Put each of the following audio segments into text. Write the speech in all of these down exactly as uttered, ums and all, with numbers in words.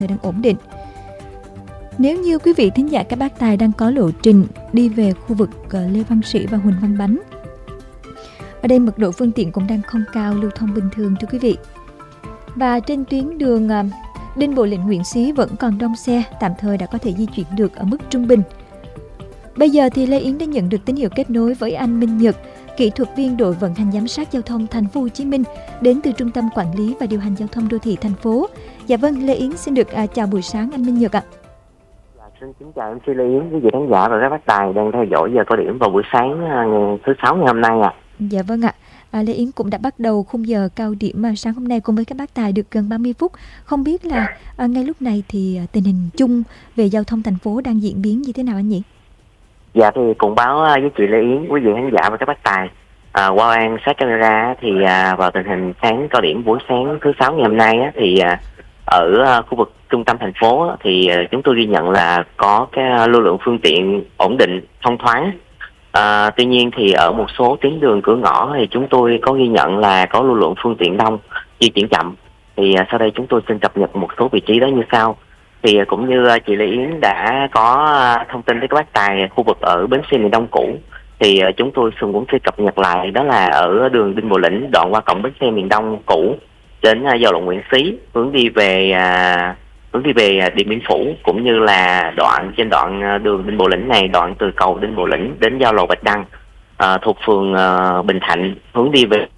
đang ổn định. Nếu như quý vị thính giả các bác tài đang có lộ trình đi về khu vực Lê Văn Sĩ và Huỳnh Văn Bánh, ở đây mật độ phương tiện cũng đang không cao, lưu thông bình thường thưa quý vị. Và trên tuyến đường Đinh Bộ Lĩnh Nguyễn Xí vẫn còn đông xe, tạm thời đã có thể di chuyển được ở mức trung bình. Bây giờ thì Lê Yến đã nhận được tín hiệu kết nối với anh Minh Nhật, kỹ thuật viên đội vận hành giám sát giao thông thành phố Hồ Chí Minh đến từ Trung tâm Quản lý và Điều hành Giao thông Đô thị thành phố. Dạ vâng, Lê Yến xin được à, chào buổi sáng anh Minh Nhật ạ. Dạ, xin kính chào em Lê Yến, quý vị khán giả và các bác tài đang theo dõi giờ cao điểm vào buổi sáng uh, thứ sáu ngày hôm nay ạ. À. Dạ vâng ạ. À, Lê Yến cũng đã bắt đầu khung giờ cao điểm mà sáng hôm nay cùng với các bác tài được gần ba mươi phút. Không biết là à, ngay lúc này thì à, tình hình chung về giao thông thành phố đang diễn biến như thế nào anh nhỉ? Dạ thì cũng báo với chị Lê Yến, quý vị khán giả và các bác tài à, qua quan sát camera thì à, vào tình hình sáng cao điểm buổi sáng thứ sáu ngày hôm nay á, thì à, ở à, khu vực trung tâm thành phố á, thì à, chúng tôi ghi nhận là có cái lưu lượng phương tiện ổn định, thông thoáng. À, tuy nhiên thì ở một số tuyến đường cửa ngõ thì chúng tôi có ghi nhận là có lưu lượng phương tiện đông, di chuyển chậm. Thì à, sau đây chúng tôi xin cập nhật một số vị trí đó như sau. Thì à, cũng như à, chị Lê Yến đã có à, thông tin với các bác tài khu vực ở bến xe miền Đông cũ, thì à, chúng tôi xin cũng xin cập nhật lại, đó là ở đường Đinh Bộ Lĩnh đoạn qua cổng bến xe miền Đông cũ đến à, giao lộ Nguyễn Xí hướng đi về à, hướng đi về Điện Biên Phủ, cũng như là đoạn trên đoạn đường Đinh Bộ Lĩnh này, đoạn từ cầu Đinh Bộ Lĩnh đến giao lộ Bạch Đăng à, thuộc phường à, Bình Thạnh hướng đi về.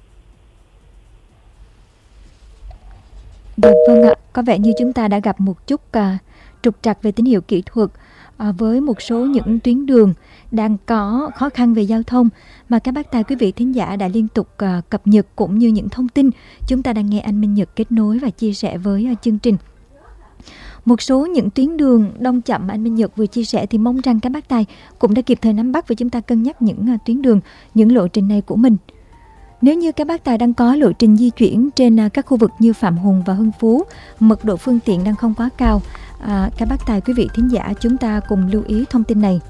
Dạ vâng ạ, có vẻ như chúng ta đã gặp một chút à, trục trặc về tín hiệu kỹ thuật à, với một số những tuyến đường đang có khó khăn về giao thông mà các bác tài quý vị thính giả đã liên tục à, cập nhật, cũng như những thông tin chúng ta đang nghe anh Minh Nhật kết nối và chia sẻ với à, chương trình. Một số những tuyến đường đông chậm mà anh Minh Nhật vừa chia sẻ thì mong rằng các bác tài cũng đã kịp thời nắm bắt và chúng ta cân nhắc những uh, tuyến đường, những lộ trình này của mình. Nếu như các bác tài đang có lộ trình di chuyển trên uh, các khu vực như Phạm Hùng và Hưng Phú, mật độ phương tiện đang không quá cao, uh, các bác tài quý vị thính giả chúng ta cùng lưu ý thông tin này.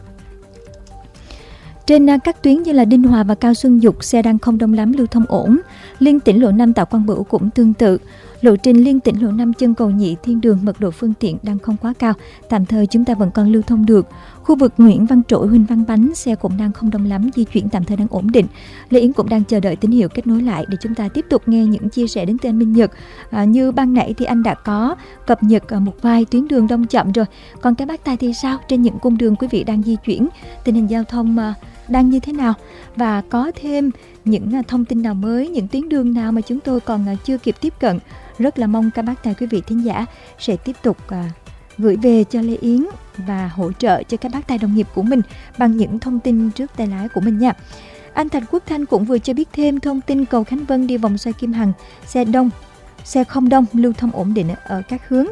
Trên uh, các tuyến như là Đinh Hòa và Cao Xuân Dục, xe đang không đông lắm, lưu thông ổn. Liên tỉnh lộ năm Tạ Quang Bửu cũng tương tự. Lộ trình liên tỉnh lộ năm chân cầu Nhị Thiên Đường, mật độ phương tiện đang không quá cao, tạm thời chúng ta vẫn còn lưu thông được. Khu vực Nguyễn Văn Trỗi, Huỳnh Văn Bánh, xe cũng đang không đông lắm, di chuyển tạm thời đang ổn định. Lê Yến cũng đang chờ đợi tín hiệu kết nối lại để chúng ta tiếp tục nghe những chia sẻ đến từ anh Minh Nhật. À, như ban nãy thì anh đã có cập nhật một vài tuyến đường đông chậm rồi. Còn các bác tài thì sao? Trên những cung đường quý vị đang di chuyển, tình hình giao thông uh, đang như thế nào? Và có thêm những uh, thông tin nào mới, những tuyến đường nào mà chúng tôi còn uh, chưa kịp tiếp cận? Rất là mong các bác tài quý vị thính giả sẽ tiếp tục uh, gửi về cho Lê Yến và hỗ trợ cho các bác tài đồng nghiệp của mình bằng những thông tin trước tay lái của mình nha. Anh Thạch Quốc Thanh cũng vừa cho biết thêm thông tin cầu Khánh Vân đi vòng xoay Kim Hằng, xe đông, xe không đông, lưu thông ổn định ở các hướng.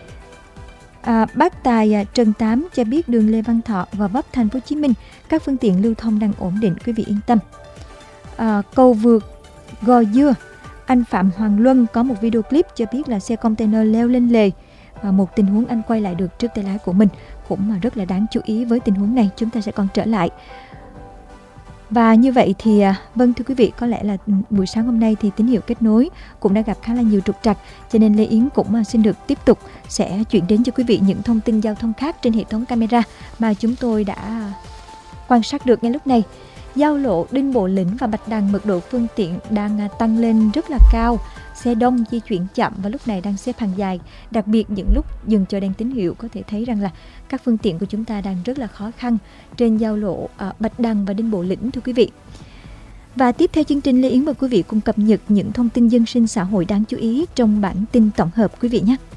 À, bác tài uh, Trần Tám cho biết đường Lê Văn Thọ và Vấp thành phố Hồ Chí Minh các phương tiện lưu thông đang ổn định, quý vị yên tâm. À, cầu vượt Gò Dưa, anh Phạm Hoàng Luân có một video clip cho biết là xe container leo lên lề. À, một tình huống anh quay lại được trước tay lái của mình cũng mà rất là đáng chú ý. Với tình huống này chúng ta sẽ còn trở lại. Và như vậy thì à, vâng thưa quý vị, có lẽ là buổi sáng hôm nay thì tín hiệu kết nối cũng đã gặp khá là nhiều trục trặc, cho nên Lê Yến cũng à, xin được tiếp tục sẽ chuyển đến cho quý vị những thông tin giao thông khác trên hệ thống camera mà chúng tôi đã quan sát được ngay lúc này. Giao lộ Đinh Bộ Lĩnh và Bạch Đằng mật độ phương tiện đang tăng lên rất là cao, xe đông di chuyển chậm và lúc này đang xếp hàng dài. Đặc biệt những lúc dừng chờ đèn tín hiệu có thể thấy rằng là các phương tiện của chúng ta đang rất là khó khăn trên giao lộ à, Bạch Đằng và Đinh Bộ Lĩnh thưa quý vị. Và tiếp theo chương trình, Lê Yến mời quý vị cùng cập nhật những thông tin dân sinh xã hội đáng chú ý trong bản tin tổng hợp quý vị nhé.